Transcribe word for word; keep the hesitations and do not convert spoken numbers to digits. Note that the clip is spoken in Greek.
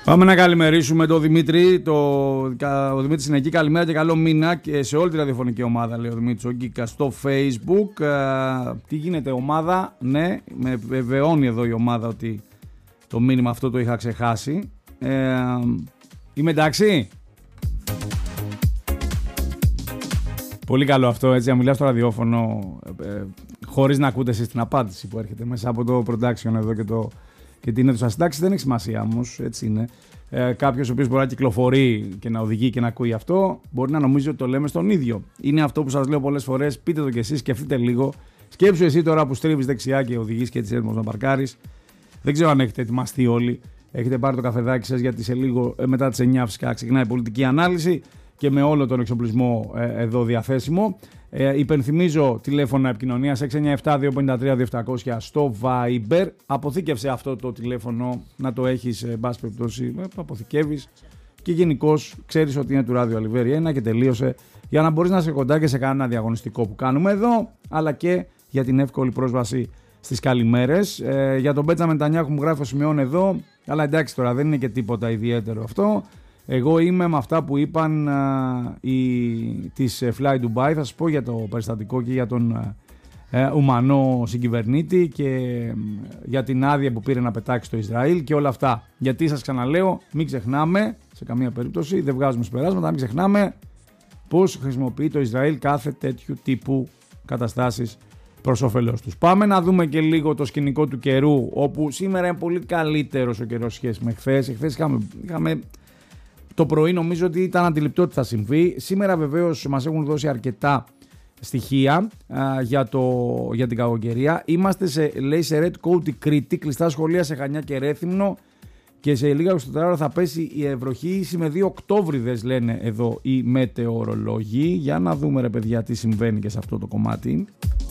Πάμε να καλημερίσουμε τον Δημήτρη. Το, ο Δημήτρης είναι εκεί. Καλημέρα και καλό μήνα και σε όλη τη ραδιοφωνική ομάδα, λέει ο Δημήτρης ο Γκίκα στο Facebook. Ε, τι γίνεται, ομάδα? Ναι, με βεβαιώνει εδώ η ομάδα ότι το μήνυμα αυτό το είχα ξεχάσει. Ε, είμαι εντάξει? Πολύ καλό αυτό, έτσι, να μιλάς στο ραδιόφωνο ε, χωρίς να ακούτε εσείς την απάντηση που έρχεται μέσα από το production εδώ και, το, και την αίθουσα συντάξη. Δεν έχει σημασία όμως, έτσι είναι. Ε, κάποιος ο οποίος μπορεί να κυκλοφορεί και να οδηγεί και να ακούει αυτό, μπορεί να νομίζει ότι το λέμε στον ίδιο. Είναι αυτό που σας λέω πολλές φορές. Πείτε το κι εσείς, σκεφτείτε λίγο. Σκέψου εσύ τώρα που στρίβεις δεξιά και οδηγείς και έτσι έτοιμος να παρκάρεις. Δεν ξέρω αν έχετε ετοιμαστεί όλοι. Έχετε πάρει το καφεδάκι σας, γιατί σε λίγο μετά τις εννιά φυσικά ξεκινάει η πολιτική ανάλυση και με όλο τον εξοπλισμό ε, εδώ διαθέσιμο. Ε, υπενθυμίζω τηλέφωνα επικοινωνίας έξι εννιά επτά δύο πέντε τρία δύο επτά μηδέν μηδέν στο Viber. Αποθήκευσε αυτό το τηλέφωνο, να το έχεις, εν πάση περιπτώσει, αποθηκεύεις και γενικώς ξέρεις ότι είναι του Ράδιο Αλιβέρι ένα και τελείωσε, για να μπορείς να είσαι κοντά και σε κανένα διαγωνιστικό που κάνουμε εδώ, αλλά και για την εύκολη πρόσβαση στις καλημέρες. Ε, για τον Μπέτσα Μεντανιάχου μου γράφει ο Σημειών εδώ, αλλά εντάξει τώρα δεν είναι και τίποτα ιδιαίτερο αυτό. Εγώ είμαι με αυτά που είπαν α, οι, της Fly Dubai. Θα σας πω για το περιστατικό και για τον ε, Ουμανό συγκυβερνήτη και ε, για την άδεια που πήρε να πετάξει στο Ισραήλ και όλα αυτά. Γιατί σας ξαναλέω, μην ξεχνάμε, σε καμία περίπτωση, δεν βγάζουμε συμπεράσματα, μην ξεχνάμε πώς χρησιμοποιεί το Ισραήλ κάθε τέτοιου τύπου καταστάσεις προς όφελός τους. Πάμε να δούμε και λίγο το σκηνικό του καιρού, όπου σήμερα είναι πολύ καλύτερος ο καιρός σχέση με χθες. Χθες είχαμε... είχαμε Το πρωί νομίζω ότι ήταν αντιληπτό ότι θα συμβεί. Σήμερα βεβαίως μας έχουν δώσει αρκετά στοιχεία α, για, το, για την κακοκαιρία. Είμαστε σε, λέει, σε Red Coat η Κρήτη, κλειστά σχολεία σε Χανιά και Ρέθυμνο και σε λίγα εικοσιτέσσερα ώρα θα πέσει η βροχή με δύο Οκτώβριδες, λένε εδώ οι μετεωρολόγοι. Για να δούμε ρε παιδιά τι συμβαίνει και σε αυτό το κομμάτι.